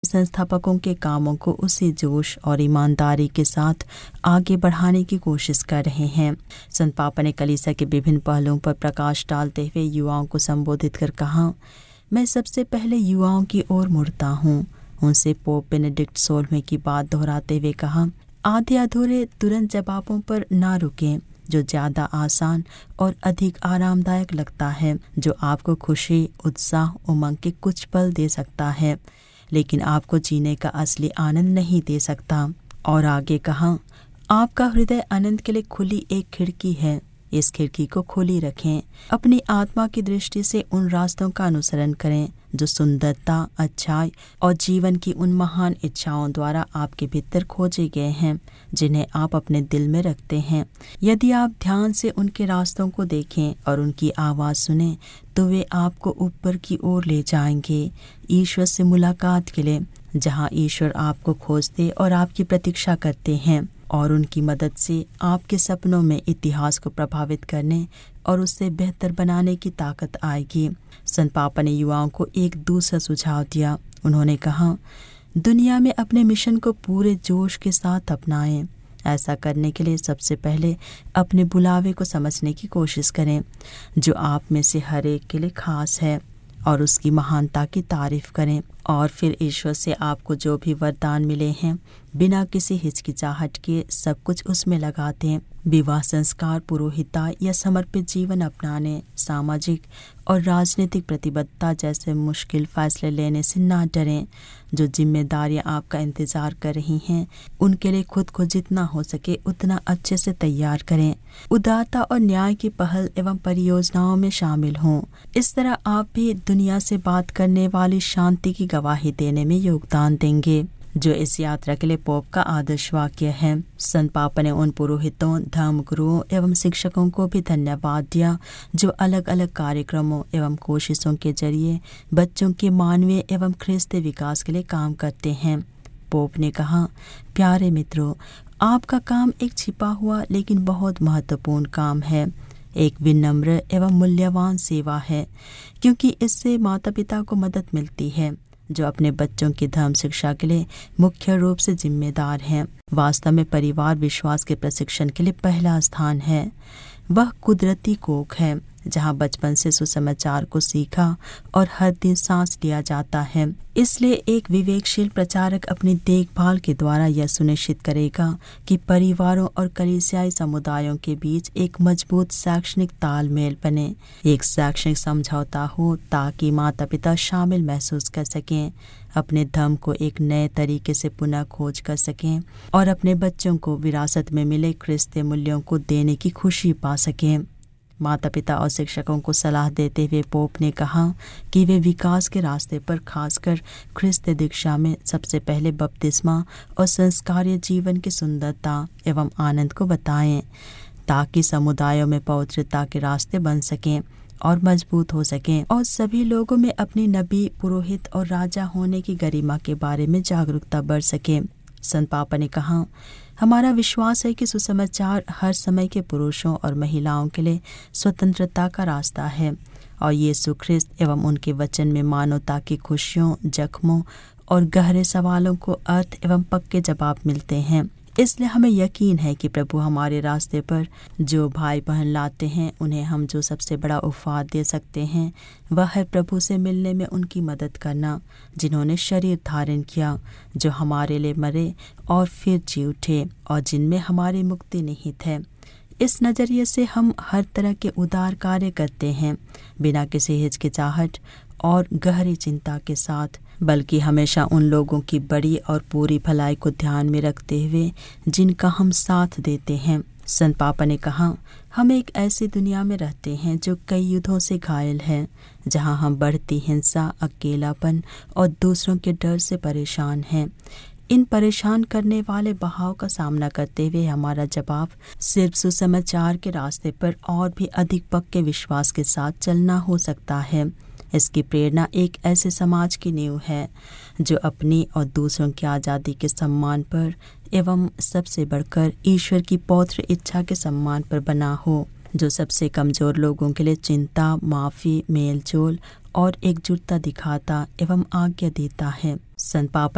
संस्थापकों के कामों को उसी जोश और ईमानदारी के साथ आगे बढ़ाने की कोशिश कर रहे हैं। संत पापा ने कलीसिया के विभिन्न पहलुओं पर प्रकाश डालते हुए युवाओं को संबोधित कर कहा, मैं सबसे पहले युवाओं की ओर मुड़ता हूँ। उनसे पोप बेनेडिक्ट 16वें की बात दोहराते हुए कहा, आधे अधूरे तुरंत जवाबों पर ना रुकें, जो ज़्यादा आसान और अधिक आरामदायक लगता है, जो आपको खुशी, उत्साह, उमंग के कुछ पल दे सकता है, लेकिन आपको जीने का असली आनंद नहीं दे सकता। और आगे कहा, आपका हृदय आनंद के लिए खुली एक खिड़की है, इस खिड़की को खुली रखें। अपनी आत्मा की दृष्टि से उन रास्तों का अनुसरण करें जो सुंदरता, अच्छाई और जीवन की उन महान इच्छाओं द्वारा आपके भीतर खोजे गए हैं, जिन्हें आप अपने दिल में रखते हैं। यदि आप ध्यान से उनके रास्तों को देखें और उनकी आवाज़ सुनें, तो वे आपको ऊपर की ओर ले जाएंगे, ईश्वर से मुलाकात के लिए, जहाँ ईश्वर आपको खोजते और आपकी प्रतीक्षा करते हैं, और उनकी मदद से आपके सपनों में इतिहास को प्रभावित करने और उससे बेहतर बनाने की ताकत आएगी। संत पापा ने युवाओं को एक दूसरा सुझाव दिया। उन्होंने कहा, दुनिया में अपने मिशन को पूरे जोश के साथ अपनाएं। ऐसा करने के लिए सबसे पहले अपने बुलावे को समझने की कोशिश करें, जो आप में से हर एक के लिए खास है, और उसकी महानता की तारीफ करें। और फिर ईश्वर से आपको जो भी वरदान मिले हैं, बिना किसी हिचकिचाहट के सब कुछ उसमें लगा दें। विवाह संस्कार, पुरोहिता या समर्पित जीवन अपनाने, सामाजिक और राजनीतिक प्रतिबद्धता जैसे मुश्किल फैसले लेने से ना डरें। जो जिम्मेदारियां आपका इंतजार कर रही हैं, उनके लिए खुद को जितना हो सके उतना अच्छे से तैयार करें। उदारता और न्याय की पहल एवं परियोजनाओं में शामिल हों। इस तरह आप भी दुनिया से बात करने वाली शांति की गवाही देने में योगदान देंगे, जो इस यात्रा के लिए पोप का आदर्श वाक्य है। संत पापा ने उन पुरोहितों, धर्मगुरुओं एवं शिक्षकों को भी धन्यवाद दिया, जो अलग अलग कार्यक्रमों एवं कोशिशों के जरिए बच्चों के मानवीय एवं ख्रिस्तीय विकास के लिए काम करते हैं। पोप ने कहा, प्यारे मित्रों, आपका काम एक छिपा हुआ लेकिन बहुत महत्वपूर्ण काम है, एक विनम्र एवं मूल्यवान सेवा है, क्योंकि इससे माता पिता को मदद मिलती है, जो अपने बच्चों की धर्म शिक्षा के लिए मुख्य रूप से जिम्मेदार हैं। वास्तव में परिवार विश्वास के प्रशिक्षण के लिए पहला स्थान है। वह कुदरती कोख है, जहाँ बचपन से सुसमाचार को सीखा और हर दिन सांस लिया जाता है। इसलिए एक विवेकशील प्रचारक अपनी देखभाल के द्वारा यह सुनिश्चित करेगा कि परिवारों और कलीसियाई समुदायों के बीच एक मजबूत शैक्षणिक तालमेल बने, एक शैक्षणिक समझौता हो, ताकि माता पिता शामिल महसूस कर सकें, अपने धर्म को एक नए तरीके से पुनः खोज कर सकें और अपने बच्चों को विरासत में मिले ख्रिस्तीय मूल्यों को देने की खुशी पा सकें। माता पिता और शिक्षकों को सलाह देते हुए पोप ने कहा कि वे विकास के रास्ते पर खासकर ख्रिस्तीय दीक्षा में सबसे पहले बपतिस्मा और संस्कार्य जीवन की सुंदरता एवं आनंद को बताएं, ताकि समुदायों में पवित्रता के रास्ते बन सकें और मजबूत हो सकें, और सभी लोगों में अपनी नबी, पुरोहित और राजा होने की गरिमा के बारे में जागरूकता बढ़ सके। संत पापा ने कहा, हमारा विश्वास है कि सुसमाचार हर समय के पुरुषों और महिलाओं के लिए स्वतंत्रता का रास्ता है, और यीशु ख्रिस्त एवं उनके वचन में मानवता की खुशियों, जख्मों और गहरे सवालों को अर्थ एवं पक्के जवाब मिलते हैं। इसलिए हमें यकीन है कि प्रभु हमारे रास्ते पर जो भाई बहन लाते हैं, उन्हें हम जो सबसे बड़ा उपहार दे सकते हैं, वह है प्रभु से मिलने में उनकी मदद करना, जिन्होंने शरीर धारण किया, जो हमारे लिए मरे और फिर जी उठे, और जिनमें हमारी मुक्ति निहित है। इस नज़रिए से हम हर तरह के उदार कार्य करते हैं, बिना किसी हिचकिचाहट और गहरी चिंता के साथ, बल्कि हमेशा उन लोगों की बड़ी और पूरी भलाई को ध्यान में रखते हुए जिनका हम साथ देते हैं। संत पापा ने कहा, हम एक ऐसी दुनिया में रहते हैं जो कई युद्धों से घायल है, जहां हम बढ़ती हिंसा, अकेलापन और दूसरों के डर से परेशान हैं। इन परेशान करने वाले बहाव का सामना करते हुए हमारा जवाब सिर्फ सुसमाचार के रास्ते पर और भी अधिक पक्के विश्वास के साथ चलना हो सकता है। इसकी प्रेरणा एक ऐसे समाज की नींव है जो अपनी और दूसरों की आज़ादी के सम्मान पर एवं सबसे बढ़कर ईश्वर की पवित्र इच्छा के सम्मान पर बना हो, जो सबसे कमज़ोर लोगों के लिए चिंता, माफ़ी, मेलजोल और एकजुटता दिखाता एवं आज्ञा देता है। संत पापा